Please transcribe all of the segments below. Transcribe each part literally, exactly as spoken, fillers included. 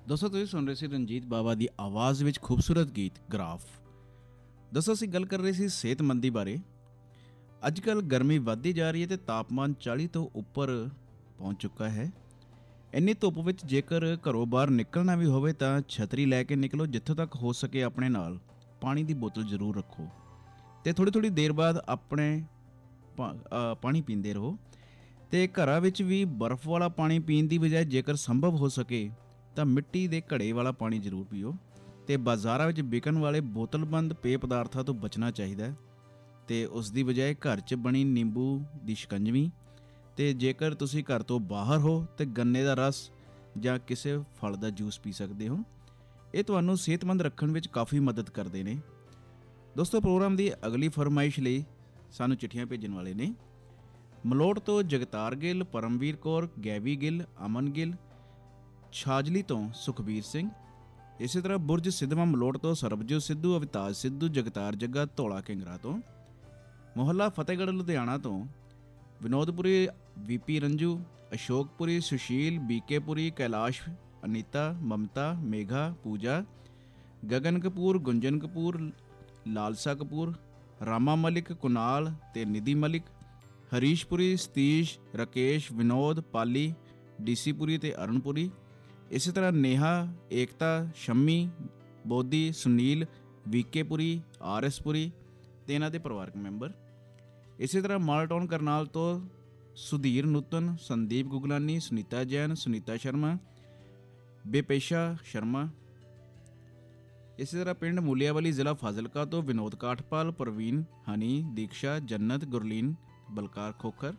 ਦੋਸਤੋ ਤੁਸੀਂ ਸੁਣ ਰਹੇ ਸੀ ਰਣਜੀਤ ਬਾਵਾ ਦੀ ਆਵਾਜ਼ ਵਿੱਚ ਖੂਬਸੂਰਤ ਗੀਤ ਗ੍ਰਾਫ। ਦੋਸਤੋ ਅਸੀਂ ਗੱਲ ਕਰ ਰਹੇ ਸੀ ਸਿਹਤਮੰਦੀ ਬਾਰੇ। ਅੱਜ ਕੱਲ੍ਹ ਗਰਮੀ ਵੱਧਦੀ ਜਾ ਰਹੀ ਹੈ ਅਤੇ ਤਾਪਮਾਨ ਚਾਲੀ ਤੋਂ ਉੱਪਰ ਪਹੁੰਚ ਚੁੱਕਾ ਹੈ। ਇੰਨੀ ਧੁੱਪ ਵਿੱਚ ਜੇਕਰ ਘਰੋਂ ਬਾਹਰ ਨਿਕਲਣਾ ਵੀ ਹੋਵੇ ਤਾਂ ਛਤਰੀ ਲੈ ਕੇ ਨਿਕਲੋ। ਜਿੱਥੋਂ ਤੱਕ ਹੋ ਸਕੇ ਆਪਣੇ ਨਾਲ ਪਾਣੀ ਦੀ ਬੋਤਲ ਜ਼ਰੂਰ ਰੱਖੋ ਅਤੇ ਥੋੜ੍ਹੀ ਥੋੜ੍ਹੀ ਦੇਰ ਬਾਅਦ ਆਪਣੇ ਪਾ ਪਾਣੀ ਪੀਂਦੇ ਰਹੋ। ਅਤੇ ਘਰਾਂ ਵਿੱਚ ਵੀ ਬਰਫ਼ ਵਾਲਾ ਪਾਣੀ ਪੀਣ ਦੀ ਬਜਾਏ ਜੇਕਰ ਸੰਭਵ ਹੋ ਸਕੇ ਤਾਂ ਮਿੱਟੀ ਦੇ ਘੜੇ ਵਾਲਾ ਪਾਣੀ ਜ਼ਰੂਰ ਪੀਓ। ਅਤੇ ਬਾਜ਼ਾਰਾਂ ਵਿੱਚ ਵਿਕਣ ਵਾਲੇ ਬੋਤਲਬੰਦ ਪੇय ਪਦਾਰਥਾਂ ਤੋਂ ਬਚਣਾ ਚਾਹੀਦਾ ਅਤੇ ਉਸ ਦੀ ਬਜਾਏ ਘਰ 'ਚ ਬਣੀ ਨਿੰਬੂ ਦੀ ਸ਼ਿਕੰਜਵੀ, ਅਤੇ ਜੇਕਰ ਤੁਸੀਂ ਘਰ ਤੋਂ ਬਾਹਰ ਹੋ ਤਾਂ ਗੰਨੇ ਦਾ ਰਸ ਜਾਂ ਕਿਸੇ ਫਲ ਦਾ ਜੂਸ ਪੀ ਸਕਦੇ ਹੋ। ਇਹ ਤੁਹਾਨੂੰ ਸਿਹਤਮੰਦ ਰੱਖਣ ਵਿੱਚ ਕਾਫੀ ਮਦਦ ਕਰਦੇ ਨੇ। ਦੋਸਤੋ ਪ੍ਰੋਗਰਾਮ ਦੀ ਅਗਲੀ ਫਰਮਾਇਸ਼ ਲਈ ਸਾਨੂੰ ਚਿੱਠੀਆਂ ਭੇਜਣ ਵਾਲੇ ਨੇ ਮਲੋਟ ਤੋਂ ਜਗਤਾਰ ਗਿੱਲ, ਪਰਮਵੀਰ ਕੌਰ, ਗੈਵੀ ਗਿੱਲ, ਅਮਨ ਗਿੱਲ, ਛਾਜਲੀ ਤੋਂ ਸੁਖਬੀਰ ਸਿੰਘ। ਇਸੇ ਤਰ੍ਹਾਂ ਬੁਰਜ ਸਿੱਧਵਾਂ ਮਲੋਟ ਤੋਂ ਸਰਬਜੋਤ ਸਿੱਧੂ, ਅਵਤਾਜ ਸਿੱਧੂ, ਜਗਤਾਰ ਜੱਗਾ, ਧੌਲਾ ਕਿੰਗਰਾ ਤੋਂ, ਮੁਹੱਲਾ ਫਤਿਹਗੜ੍ਹ ਲੁਧਿਆਣਾ ਤੋਂ ਵਿਨੋਦਪੁਰੀ ਵੀਪੀ ਰੰਜੂ, ਅਸ਼ੋਕਪੁਰੀ ਸੁਸ਼ੀਲ, ਬੀਕੇਪੁਰੀ ਕੈਲਾਸ਼, ਅਨੀਤਾ, ਮਮਤਾ, ਮੇਘਾ, ਪੂਜਾ, ਗਗਨ ਕਪੂਰ, ਗੁੰਜਨ ਕਪੂਰ, ਲਾਲਸਾ ਕਪੂਰ, ਰਾਮਾ ਮਲਿਕ, ਕੁਨਾਲ ਤੇ ਨਿਧੀ ਮਲਿਕ, ਹਰੀਸ਼ਪੁਰੀ, ਸਤੀਸ਼, ਰਾਕੇਸ਼, ਵਿਨੋਦ, ਪਾਲੀ, ਡੀਸੀਪੁਰੀ ਤੇ ਅਰਨਪੁਰੀ। ਇਸੇ ਤਰ੍ਹਾਂ ਨੇਹਾ, ਏਕਤਾ, ਸ਼ੰਮੀ, ਬੋਧੀ, ਸੁਨੀਲ, ਵੀਕੇਪੁਰੀ, ਆਰ ਐਸ ਪੁਰੀ ਅਤੇ ਇਹਨਾਂ ਦੇ ਪਰਿਵਾਰਕ ਮੈਂਬਰ। ਇਸੇ ਤਰ੍ਹਾਂ ਮਾਲਟਾਊਨ ਕਰਨਾਲ ਤੋਂ ਸੁਧੀਰ ਨੂਤਨ, ਸੰਦੀਪ ਗੁਗਲਾਨੀ, ਸੁਨੀਤਾ ਜੈਨ, ਸੁਨੀਤਾ ਸ਼ਰਮਾ, ਬੇਪੇਸ਼ਾ ਸ਼ਰਮਾ। ਇਸੇ ਤਰ੍ਹਾਂ ਪਿੰਡ ਮੂਲੀਆਵਾਲੀ, ਜ਼ਿਲ੍ਹਾ ਫਾਜ਼ਿਲਕਾ ਤੋਂ ਵਿਨੋਦ ਕਾਠਪਾਲ, ਪ੍ਰਵੀਨ, ਹਨੀ, ਦੀਕਸ਼ਾ, ਜੰਨਤ, ਗੁਰਲੀਨ, ਬਲਕਾਰ ਖੋਖਰ।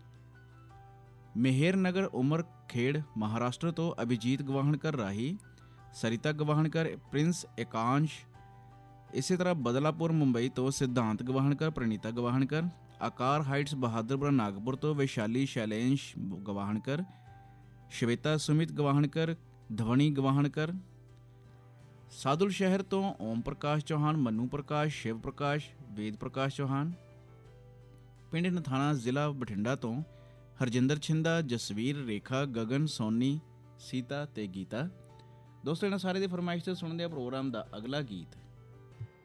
ਮੇਹਰ ਨਗਰ ਉਮਰ ਖੇੜ ਮਹਾਰਾਸ਼ਟਰ ਤੋਂ ਅਭਿਜੀਤ ਗਵਾਹਣਕਰ ਰਾਹੀ, ਸਰਿਤਾ ਗਵਾਹਣਕਰ, ਪ੍ਰਿੰਸ ਏਕਾਂਸ਼। ਇਸੇ ਤਰ੍ਹਾਂ ਬਦਲਾਪੁਰ ਮੁੰਬਈ ਤੋਂ ਸਿਧਾਂਤ ਗਵਾਹਣਕਰ, ਪ੍ਰਨੀਤਾ ਗਵਾਹਣਕਰ। ਆਕਾਰ ਹਾਈਟਸ ਬਹਾਦਰਪੁਰਾ ਨਾਗਪੁਰ ਤੋਂ ਵਿਸ਼ਾਲੀ ਸ਼ੈਲੇਂਸ਼ ਗਵਾਹਣਕਰ, ਸ਼ਵੇਤਾ ਸੁਮਿਤ ਗਵਾਹਣਕਰ, ਧਵਨੀ ਗਵਾਹਣਕਰ। ਸਾਦੁਲ ਸ਼ਹਿਰ ਤੋਂ ਓਮ ਪ੍ਰਕਾਸ਼ ਚੌਹਾਨ, ਮਨੂ ਪ੍ਰਕਾਸ਼, ਸ਼ਿਵ ਪ੍ਰਕਾਸ਼, ਵੇਦ ਪ੍ਰਕਾਸ਼ ਚੌਹਾਨ। ਪਿੰਡ ਨਥਾਣਾ, ਜ਼ਿਲ੍ਹਾ ਬਠਿੰਡਾ ਤੋਂ ਹਰਜਿੰਦਰ ਛਿੰਦਾ, ਜਸਵੀਰ, ਰੇਖਾ, ਗਗਨ, ਸੋਨੀ, ਸੀਤਾ ਤੇ ਗੀਤਾ। ਦੋਸਤੋ ਇਹਨਾਂ ਸਾਰੇ ਦੀ ਫਰਮਾਇਸ਼ ਤੇ ਸੁਣਦੇ ਆ ਪ੍ਰੋਗਰਾਮ ਦਾ ਅਗਲਾ ਗੀਤ।